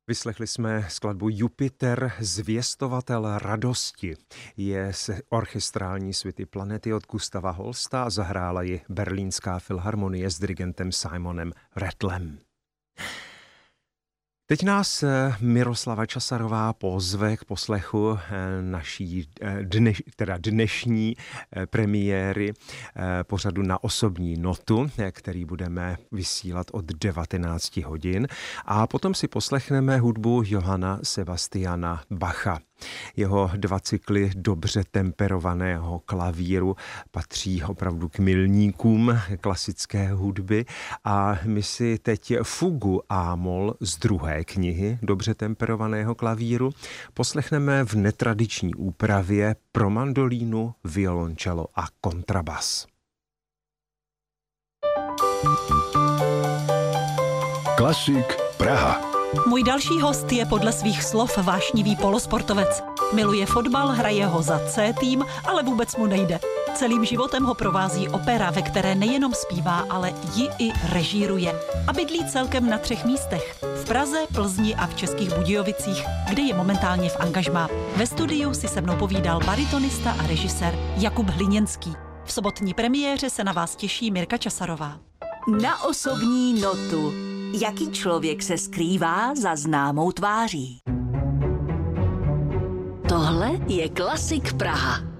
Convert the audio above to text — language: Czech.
Vyslechli jsme skladbu Jupiter, zvěstovatel radosti. Je z orchestrální suity Planety od Gustava Holsta a zahrála ji Berlínská filharmonie s dirigentem Simonem Rattlem. Teď nás Miroslava Časarová pozve k poslechu naší dnešní premiéry pořadu Na osobní notu, který budeme vysílat od 19 hodin. A potom si poslechneme hudbu Johanna Sebastiana Bacha. Jeho 2 cykly dobře temperovaného klavíru patří opravdu k milníkům klasické hudby a my si teď fugu A-moll z 2. knihy dobře temperovaného klavíru poslechneme v netradiční úpravě pro mandolínu, violoncello a kontrabas. Klasik Praha. Můj další host je podle svých slov vášnivý polosportovec. Miluje fotbal, hraje ho za C tým, ale vůbec mu nejde. Celým životem ho provází opera, ve které nejenom zpívá, ale ji i režíruje. A bydlí celkem na 3 místech. V Praze, Plzni a v Českých Budějovicích, kde je momentálně v angažmá. Ve studiu si se mnou povídal baritonista a režisér Jakub Hliněnský. V sobotní premiéře se na vás těší Mirka Časarová. Na osobní notu. Jaký člověk se skrývá za známou tváří? Tohle je Klasik Praha.